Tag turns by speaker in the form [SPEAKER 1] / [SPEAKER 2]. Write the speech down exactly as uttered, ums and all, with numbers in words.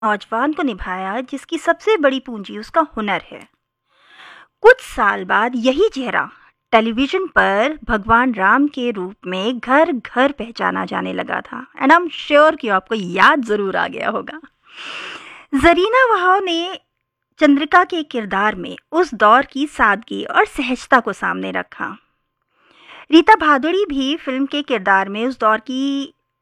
[SPEAKER 1] नौजवान को निभाया जिसकी सबसे बड़ी पूंजी उसका हुनर है। कुछ साल बाद यही चेहरा टेलीविजन पर भगवान राम के रूप में घर घर पहचाना जाने लगा था। एंड आई एम श्योर कि आपको याद जरूर आ गया होगा। जरीना वहाव ने चंद्रिका के किरदार में उस दौर की सादगी और सहजता को सामने रखा। रीता भादुड़ी भी फिल्म के किरदार में उस दौर की